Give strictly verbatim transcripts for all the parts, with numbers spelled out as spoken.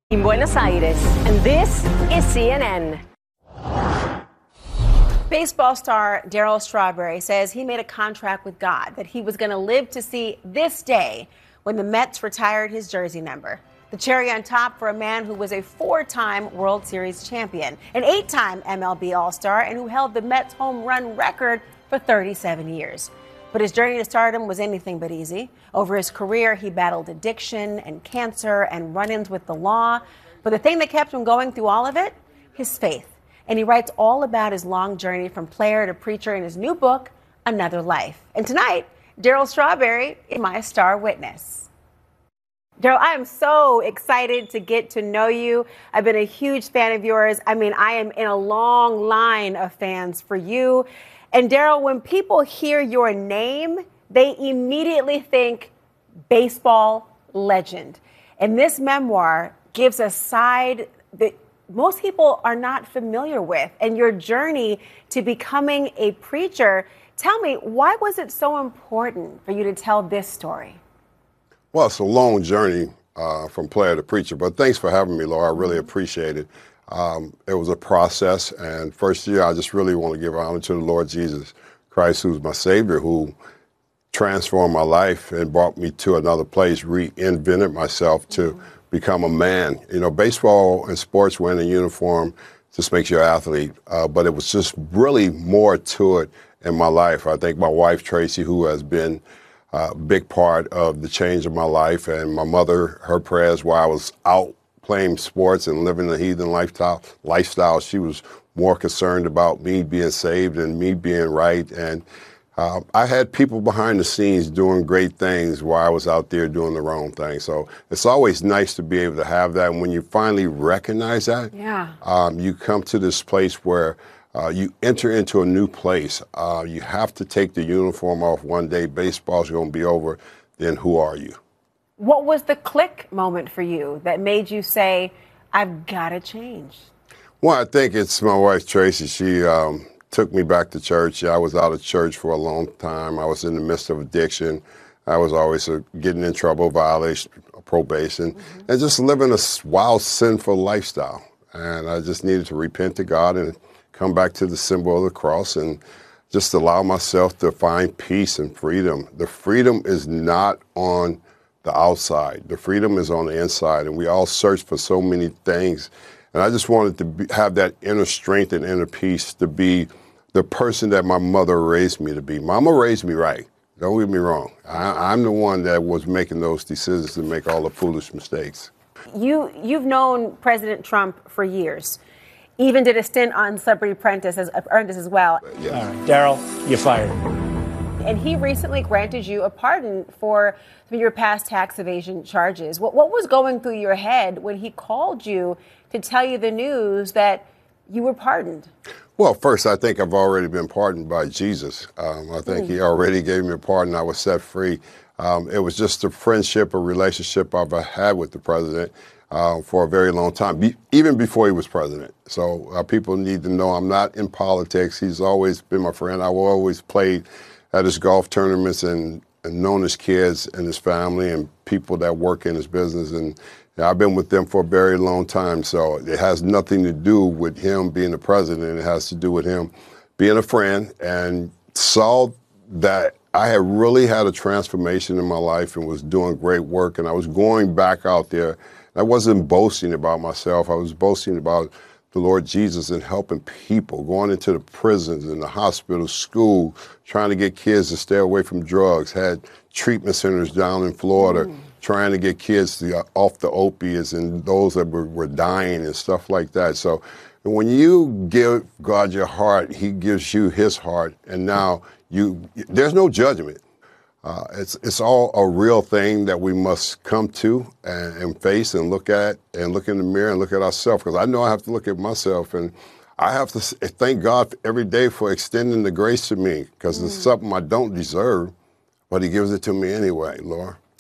In Buenos Aires, and this is C N N. Baseball star Darryl Strawberry says he made a contract with God that he was going to live to see this day when the Mets retired his jersey number. The cherry on top for a man who was a four-time World Series champion, an eight-time M L B All-Star, and who held the Mets home run record for thirty-seven years. But his journey to stardom was anything but easy. Over his career, he battled addiction and cancer and run-ins with the law. But the thing that kept him going through all of it, his faith. And he writes all about his long journey from player to preacher in his new book, Another Life. And tonight, Darryl Strawberry is my star witness. Darryl, I am so excited to get to know you. I've been a huge fan of yours. I mean, I am in a long line of fans for you. And Darryl, when people hear your name, they immediately think baseball legend. And this memoir gives a side that most people are not familiar with. And your journey to becoming a preacher, tell me, why was it so important for you to tell this story? Well, it's a long journey uh, from player to preacher, but thanks for having me, Laura. I really appreciate it. Um, it was a process, and first year I just really want to give honor to the Lord Jesus Christ, who's my Savior, who transformed my life and brought me to another place, reinvented myself to mm-hmm. become a man. You know, baseball and sports wearing a uniform just makes you an athlete, uh, but it was just really more to it in my life. I think my wife, Tracy, who has been a big part of the change of my life, and my mother, her prayers while I was out playing sports and living the heathen lifestyle, lifestyle, she was more concerned about me being saved and me being right. And uh, I had people behind the scenes doing great things while I was out there doing the wrong thing. So it's always nice to be able to have that. And when you finally recognize that, yeah. um, you come to this place where uh, you enter into a new place. Uh, you have to take the uniform off one day. Baseball's going to be over. Then who are you? What was the click moment for you that made you say, I've got to change? Well, I think it's my wife, Tracy. She um, took me back to church. I was out of church for a long time. I was in the midst of addiction. I was always uh, getting in trouble, violation, probation, mm-hmm. and just living a wild, sinful lifestyle. And I just needed to repent to God and come back to the symbol of the cross and just allow myself to find peace and freedom. The freedom is not on the outside. The freedom is on the inside, and we all search for so many things. And I just wanted to be, have that inner strength and inner peace to be the person that my mother raised me to be. Mama raised me right. Don't get me wrong. I, I'm the one that was making those decisions to make all the foolish mistakes. You, you've known President Trump for years. Even did a stint on Celebrity Apprentice as, Apprentice as well. Yes. All right, Darryl, you're fired. And he recently granted you a pardon for some of your past tax evasion charges. What, what was going through your head when he called you to tell you the news that you were pardoned? Well, first, I think I've already been pardoned by Jesus. Um, I think mm. he already gave me a pardon. I was set free. Um, it was just a friendship, a relationship I've had with the president uh, for a very long time, be, even before he was president. So uh, people need to know I'm not in politics. He's always been my friend. I've always played at his golf tournaments and, and known his kids and his family and people that work in his business. And you know, I've been with them for a very long time. So it has nothing to do with him being the president. It has to do with him being a friend, and saw that I had really had a transformation in my life and was doing great work. And I was going back out there. I wasn't boasting about myself. I was boasting about the Lord Jesus and helping people, going into the prisons and the hospital, school, trying to get kids to stay away from drugs, had treatment centers down in Florida, mm. trying to get kids to, uh, off the opiates and those that were, were dying and stuff like that. So when you give God your heart, he gives you his heart, and now you there's no judgment. Uh, it's it's all a real thing that we must come to and, and face and look at and look in the mirror and look at ourselves. Because I know I have to look at myself, and I have to thank God every day for extending the grace to me, because mm. it's something I don't deserve, but he gives it to me anyway, Laura.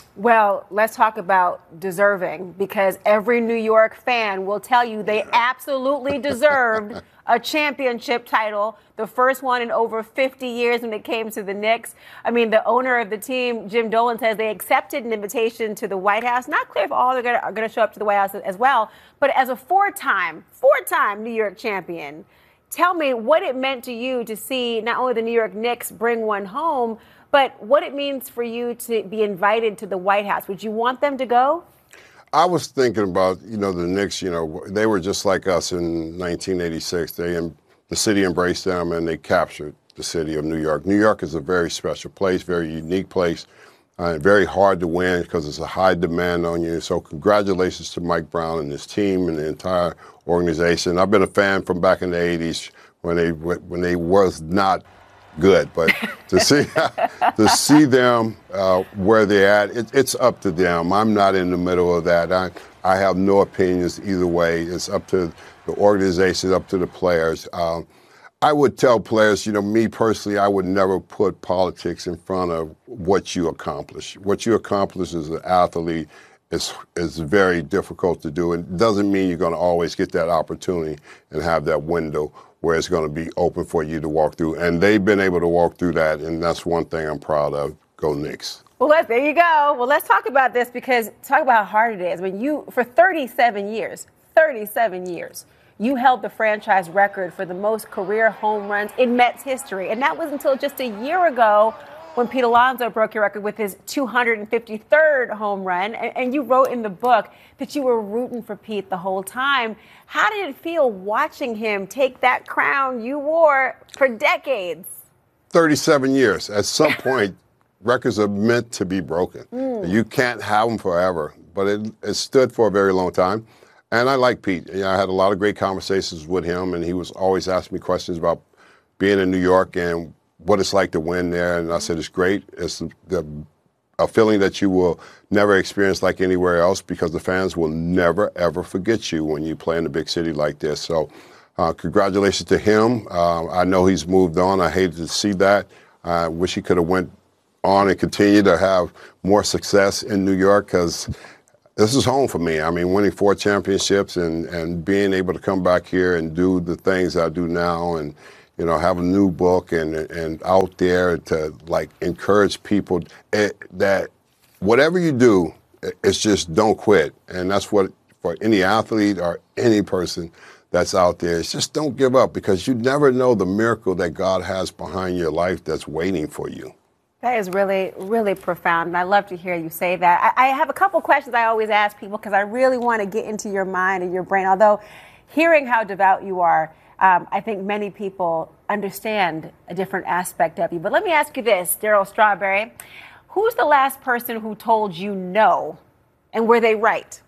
Well, let's talk about deserving, because every New York fan will tell you they absolutely deserved a championship title, the first one in over fifty years when it came to the Knicks. I mean, the owner of the team, Jim Dolan, says they accepted an invitation to the White House. Not clear if all are going to show up to the White House as well, but as a four-time, four-time New York champion, tell me what it meant to you to see not only the New York Knicks bring one home, but what it means for you to be invited to the White House. Would you want them to go? I was thinking about, you know, the Knicks, you know, they were just like us in nineteen eighty-six. They, the city embraced them and they captured the city of New York. New York is a very special place, very unique place, uh, very hard to win because it's a high demand on you. So congratulations to Mike Brown and his team and the entire organization. I've been a fan from back in the eighties when they, when they was not good, but to see to see them uh, where they're at, it, it's up to them. I'm not in the middle of that. I I have no opinions either way. It's up to the organization, up to the players. Um, I would tell players, you know, me personally, I would never put politics in front of what you accomplish. What you accomplish as an athlete is is very difficult to do. It doesn't mean you're going to always get that opportunity and have that window where it's going to be open for you to walk through. And they've been able to walk through that, and that's one thing I'm proud of. Go Knicks. Well, let, there you go. Well, let's talk about this, because talk about how hard it is. I mean, you, for thirty-seven years, thirty-seven years, you held the franchise record for the most career home runs in Mets history. And that was until just a year ago when Pete Alonso broke your record with his two hundred fifty-third home run. And, and you wrote in the book that you were rooting for Pete the whole time. How did it feel watching him take that crown you wore for decades? thirty-seven years. At some point, records are meant to be broken. Mm. You can't have them forever, but it, it stood for a very long time. And I like Pete. You know, I had a lot of great conversations with him, and he was always asking me questions about being in New York and what it's like to win there. And I said, it's great. It's the, a feeling that you will never experience like anywhere else, because the fans will never, ever forget you when you play in a big city like this. So uh, congratulations to him. Uh, I know he's moved on. I hated to see that. I wish he could have went on and continued to have more success in New York, because this is home for me. I mean, winning four championships and, and being able to come back here and do the things I do now, and you know, have a new book and and out there to like encourage people it, that whatever you do, it's just don't quit. And that's what, for any athlete or any person that's out there, it's just don't give up, because you never know the miracle that God has behind your life that's waiting for you. That is really, really profound, and I love to hear you say that. I, I have a couple questions I always ask people, because I really want to get into your mind and your brain, although hearing how devout you are, Um, I think many people understand a different aspect of you. But let me ask you this, Darryl Strawberry. Who's the last person who told you no, and were they right?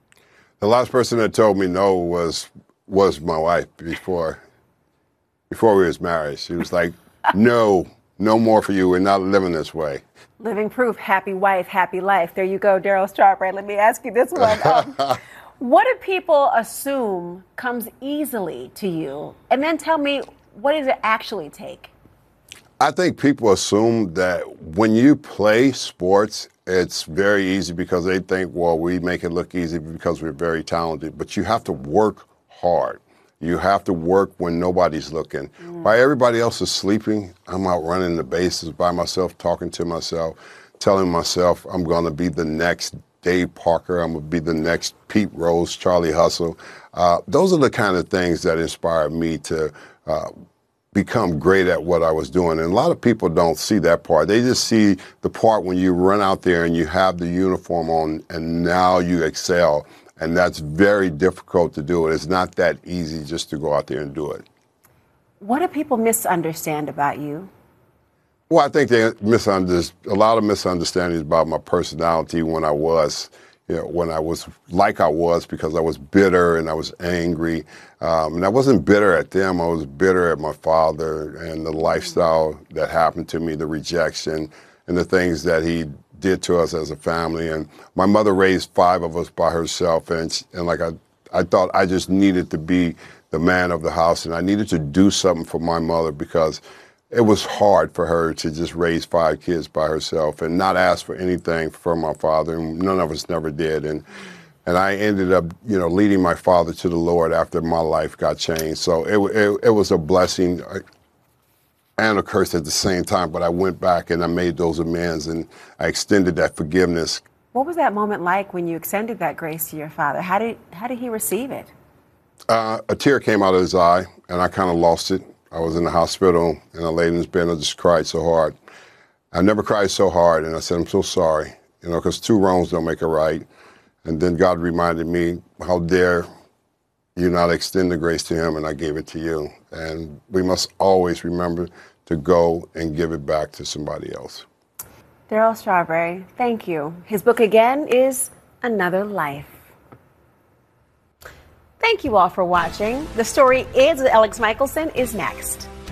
The last person that told me no was was my wife before before we was married. She was like, no, no more for you. We're not living this way. Living proof, happy wife, happy life. There you go, Darryl Strawberry. Let me ask you this one. Um, What do people assume comes easily to you? And then tell me, what does it actually take? I think people assume that when you play sports, it's very easy because they think, well, we make it look easy because we're very talented. But you have to work hard. You have to work when nobody's looking. Mm. While everybody else is sleeping, I'm out running the bases by myself, talking to myself, telling myself I'm going to be the next Dave Parker, I'm going to be the next Pete Rose, Charlie Hustle. Uh, those are the kind of things that inspired me to uh, become great at what I was doing. And a lot of people don't see that part. They just see the part when you run out there and you have the uniform on and now you excel. And that's very difficult to do. It's not that easy just to go out there and do it. What do people misunderstand about you? Well, I think they misunderstand a lot of misunderstandings about my personality when I was, you know, when I was like I was, because I was bitter and I was angry. Um, and I wasn't bitter at them. I was bitter at my father and the lifestyle that happened to me, the rejection and the things that he did to us as a family. And my mother raised five of us by herself. And, and like I, I thought I just needed to be the man of the house, and I needed to do something for my mother, because it was hard for her to just raise five kids by herself and not ask for anything from my father, and none of us never did. And and I ended up, you know, leading my father to the Lord after my life got changed. So it it, it was a blessing and a curse at the same time. But I went back and I made those amends, and I extended that forgiveness. What was that moment like when you extended that grace to your father? How did how did he receive it? Uh, a tear came out of his eye, and I kind of lost it. I was in the hospital, and I laid in his bed, and I just cried so hard. I never cried so hard, and I said, I'm so sorry, you know, because two wrongs don't make a right. And then God reminded me, how dare you not extend the grace to him, and I gave it to you. And we must always remember to go and give it back to somebody else. Darryl Strawberry, thank you. His book again is Another Life. Thank you all for watching. The Story Is with Alex Michelson is next.